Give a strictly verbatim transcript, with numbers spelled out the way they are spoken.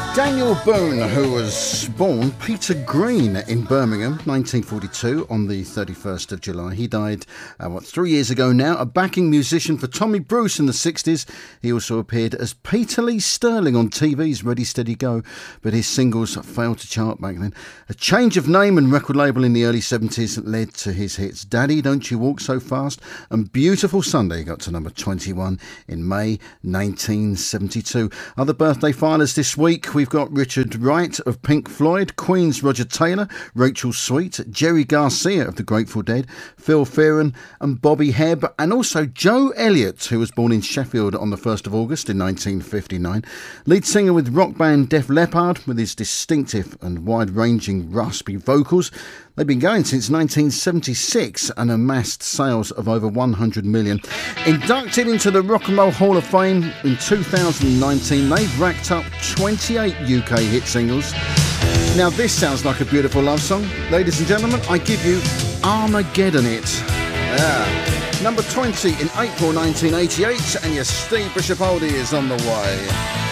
Daniel Boone, who was born Peter Green in Birmingham, nineteen forty-two, on the thirty-first of July. He died, uh, what, three years ago now. A backing musician for Tommy Bruce in the sixties. He also appeared as Peter Lee Sterling on T V's Ready Steady Go, but his singles failed to chart back then. A change of name and record label in the early seventies led to his hits Daddy, Don't You Walk So Fast and Beautiful Sunday got to number twenty-one in May nineteen seventy-two. Other birthday filers this week, we've got Richard Wright of Pink Floyd, Queen's Roger Taylor, Rachel Sweet, Jerry Garcia of the Grateful Dead, Phil Fearon and Bobby Hebb, and also Joe Elliott, who was born in Sheffield on the first of August in nineteen fifty-nine. Lead singer with rock band Def Leppard, with his distinctive and wide-ranging raspy vocals. They've been going since nineteen seventy-six and amassed sales of over one hundred million. Inducted into the Rock and Roll Hall of Fame in two thousand nineteen, they've racked up twenty-eight U K hit singles. Now this sounds like a beautiful love song. Ladies and gentlemen, I give you Armageddon It. Yeah. Number twenty in April nineteen eighty-eight, and your Steve Bishop oldie is on the way.